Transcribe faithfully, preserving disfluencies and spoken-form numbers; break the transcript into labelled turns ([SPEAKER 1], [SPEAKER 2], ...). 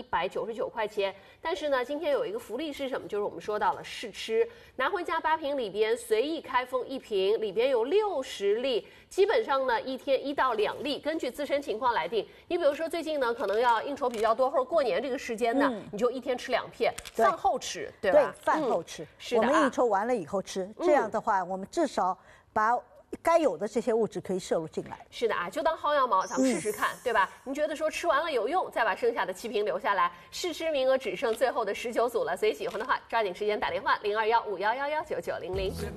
[SPEAKER 1] 百九十九块钱。但是呢，今天有一个福利是什么？就是我们说到了试吃，拿回家八瓶里边随意开封一瓶，里边有六十粒，基本上呢一天一到两粒，根据自身情况来定。你比如说最近呢可能要应酬比较多，或者过年这个时间呢，嗯、你就一天吃两片，饭后吃，对吧？
[SPEAKER 2] 对，饭后吃。嗯、
[SPEAKER 1] 是的、啊，
[SPEAKER 2] 我们应酬完了以后吃，这样的话，我们至少把该有的这些物质可以摄入进来。
[SPEAKER 1] 是的啊，就当薅羊毛，咱们试试看，嗯、对吧？您觉得说吃完了有用，再把剩下的七瓶留下来。试吃名额只剩最后的十九组了，所以喜欢的话抓紧时间打电话零二幺五幺幺幺九九零零。